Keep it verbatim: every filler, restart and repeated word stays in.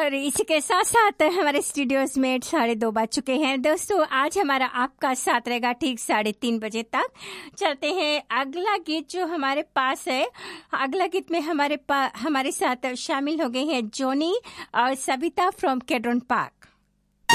और इसी के साथ साथ हमारे स्टूडियोज में साढ़े दो बज चुके हैं। दोस्तों आज हमारा आपका साथ रहेगा ठीक साढ़े तीन बजे तक। चलते हैं अगला गीत जो हमारे पास है। अगला गीत में हमारे पा, हमारे साथ शामिल हो गए हैं जोनी और सविता फ्रॉम केड्रॉन पार्क।